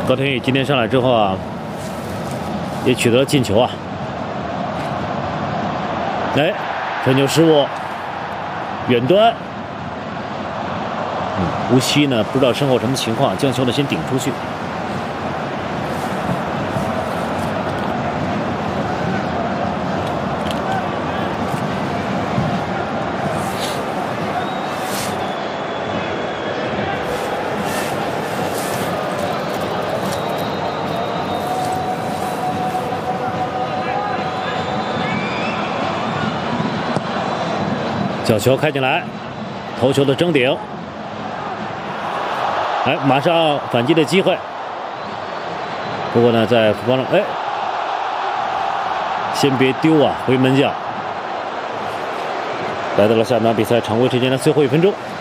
高天宇今天上来之后啊，也取得了进球啊。哎，传球失误，远端。无锡呢，不知道身后什么情况，将球呢先顶出去。角球开进来，头球的争顶，哎，马上反击的机会。不过呢，在福邦上，哎，先别丢啊，回门将。来到了下半场比赛常规时间的最后1分钟。